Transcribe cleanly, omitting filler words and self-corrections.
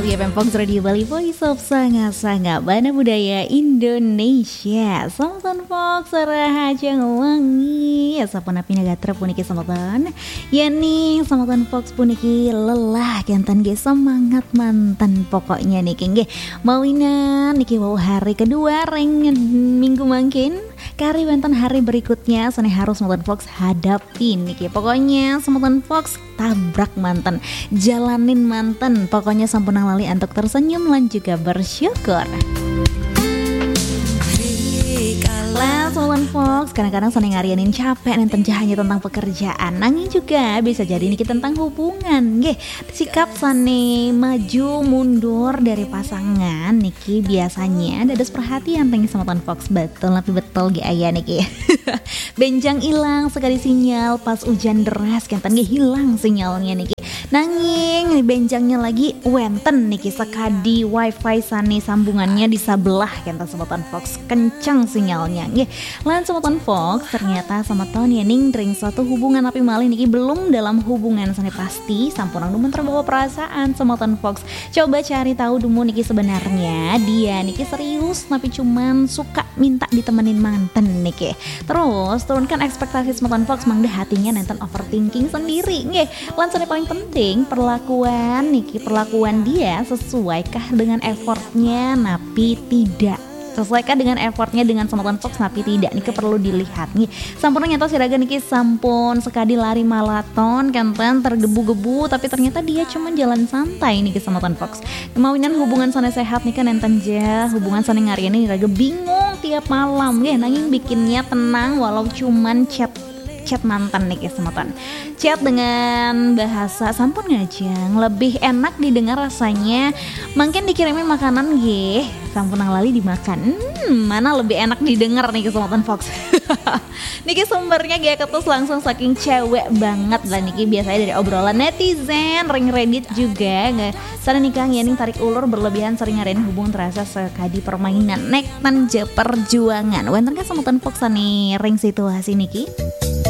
Setia Pempox Radio Bali, Voice of Sanga-Sanga Bana Budaya Indonesia. Samatan Fox Sarahajang Wangi Sapana Pinagatra puniki samatan Yani samatan Fox puniki lelah Gantan ge semangat mantan pokoknya nih Nge Mawinan niki wow hari kedua Reng minggu mungkin Kari bantan hari berikutnya Sane harus samatan Fox hadapin niki Pokoknya samatan Fox tabrak mantan, jalanin mantan, pokoknya sampunang lali untuk tersenyum dan juga bersyukur. Solan Fox, kadang-kadang seneng ngarianin capek nenten hanya tentang pekerjaan. Nanging juga bisa jadi niki tentang hubungan. Nggih, sikap sane maju mundur dari pasangan niki biasanya dados perhatian teng sama Fox betul tapi betul ge aya niki. Benjang hilang sekali sinyal pas hujan deras kenten ge hilang sinyalnya niki. Nanging benjangnya lagi wenten niki sekadi wifi sane sambungannya di sebelah kenten sobat Fox kencang sinyalnya nggih. Lan sobat Fox ternyata sama tahun yening ring suatu hubungan tapi malih niki belum dalam hubungan sane pasti sampurang dumun terbawa perasaan sobat Fox. Coba cari tahu dulu niki sebenarnya dia niki serius tapi cuman suka minta ditemenin mantan niki. Terus turunkan ekspektasi sobat Fox mangda hatinya nenten overthinking sendiri nggih. Lan sane paling penting perlakuan niki perlakuan dia sesuaikah dengan effortnya napi tidak sesuaikah dengan effortnya dengan samatan Fox napi tidak niki perlu dilihat nih. Sampun nyata siraga niki sampun sekadi lari maraton kanten tergebu-gebu tapi ternyata dia cuma jalan santai niki samatan Fox. Kemawinan hubungan sana sehat nih kan enten ja hubungan sana ngarian ini raga bingung tiap malam nggih nanging bikinnya tenang walau cuman chat mantan nih kesempatan chat dengan bahasa sampun ngajang lebih enak didengar rasanya mungkin dikirimin makanan nggih sampun nang lali dimakan mana lebih enak didengar nih kesempatan Fox. Niki sumbernya gak ketus langsung saking cewek banget lah niki biasanya dari obrolan netizen ring Reddit juga nggak sana nikah ngening tarik ulur berlebihan sering ngarain hubungan terasa sekadi permainan nek tanja perjuangan wenten kan sambutan Fox nih ring situasi niki.